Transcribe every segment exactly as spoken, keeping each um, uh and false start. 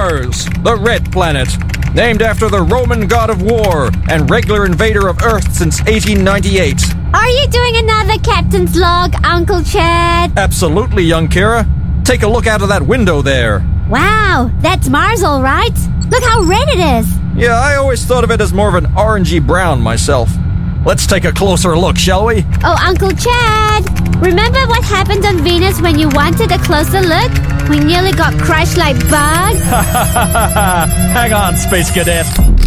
Mars, the red planet. Named after the Roman god of war and regular invader of Earth since eighteen ninety-eight. Are you doing another captain's log, Uncle Chad? Absolutely, young Kira. Take a look out of that window there. Wow, that's Mars all right. Look how red it is. Yeah, I always thought of it as more of an orangey brown myself. Let's take a closer look, shall we? Oh, Uncle Chad, remember what happened on Venus when you wanted a closer look? We nearly got crushed like bugs. Hang on, Space Cadet.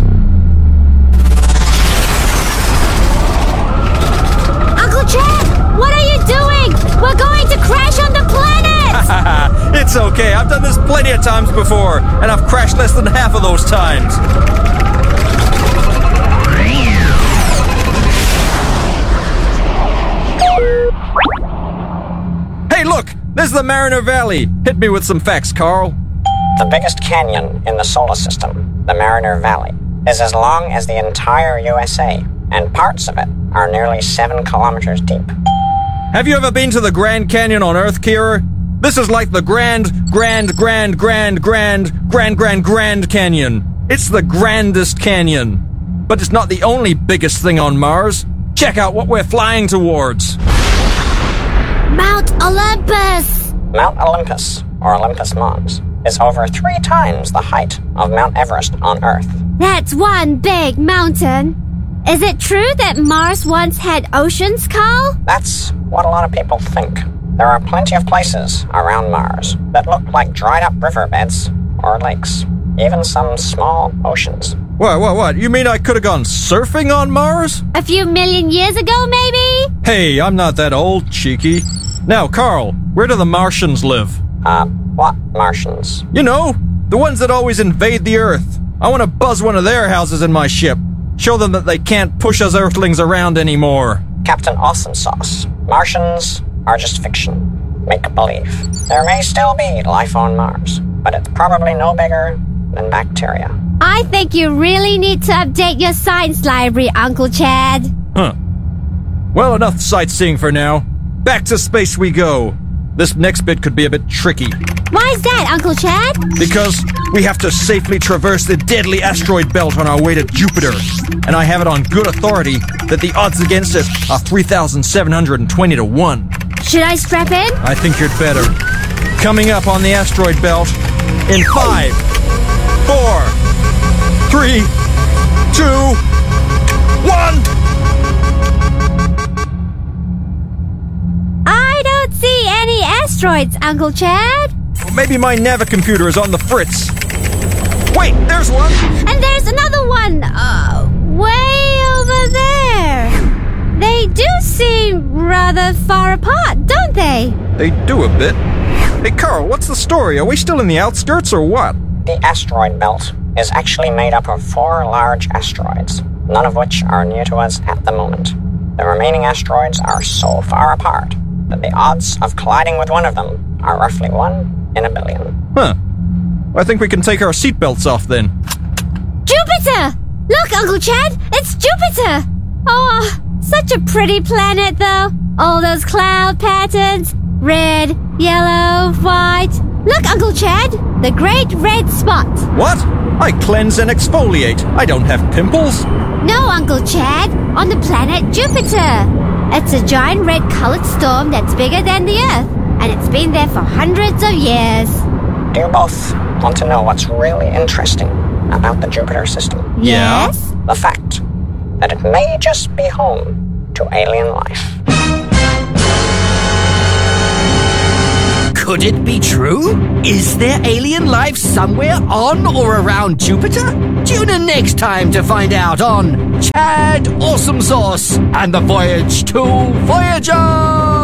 Uncle Chad, what are you doing? We're going to crash on the planet! It's okay, I've done this plenty of times before, and I've crashed less than half of those times. Hey, look! There's the Mariner Valley. Hit me with some facts, Carl. The biggest canyon in the solar system, the Mariner Valley, is as long as the entire U S A, and parts of it are nearly seven kilometers deep. Have you ever been to the Grand Canyon on Earth, Kira? This is like the Grand, Grand, Grand, Grand, Grand, Grand, Grand, Grand Canyon. It's the grandest canyon. But it's not the only biggest thing on Mars. Check out what we're flying towards. Mount Olympus! Mount Olympus, or Olympus Mons, is over three times the height of Mount Everest on Earth. That's one big mountain. Is it true that Mars once had oceans, Carl? That's what a lot of people think. There are plenty of places around Mars that look like dried-up riverbeds or lakes, even some small oceans. What, what, what? You mean I could have gone surfing on Mars? A few million years ago, maybe? Hey, I'm not that old, cheeky. Now, Carl, where do the Martians live? Uh, what Martians? You know, the ones that always invade the Earth. I want to buzz one of their houses in my ship. Show them that they can't push us Earthlings around anymore. Captain Awesome Sauce. Martians are just fiction. Make-believe. There may still be life on Mars, but it's probably no bigger than bacteria. I think you really need to update your science library, Uncle Chad. Huh. Well, enough sightseeing for now. Back to space we go. This next bit could be a bit tricky. Why is that, Uncle Chad? Because we have to safely traverse the deadly asteroid belt on our way to Jupiter. And I have it on good authority that the odds against it are three thousand seven hundred twenty to one. Should I strap in? I think you'd better. Coming up on the asteroid belt in five, four, three, two, one. I don't see any asteroids, Uncle Chad. Maybe my Navicomputer is on the fritz. Wait, there's one. And there's another one, uh, way over there. They do seem rather far apart, don't they? They do a bit. Hey, Carl, what's the story? Are we still in the outskirts or what? The asteroid belt is actually made up of four large asteroids, none of which are near to us at the moment. The remaining asteroids are so far apart that the odds of colliding with one of them are roughly one in a billion. Huh. I think we can take our seatbelts off then. Jupiter! Look, Uncle Chad, it's Jupiter! Oh, such a pretty planet, though. All those cloud patterns. Red, yellow, white. Look, Uncle Chad, the great red spot. What? I cleanse and exfoliate. I don't have pimples. No, Uncle Chad, on the planet Jupiter. It's a giant red-colored storm that's bigger than the Earth, and it's been there for hundreds of years. Do you both want to know what's really interesting about the Jupiter system? Yeah? Yes? The fact that it may just be home to alien life. Could it be true? Is there alien life somewhere on or around Jupiter? Tune in next time to find out on Chad Awesome Sauce and the Voyage to Voyager!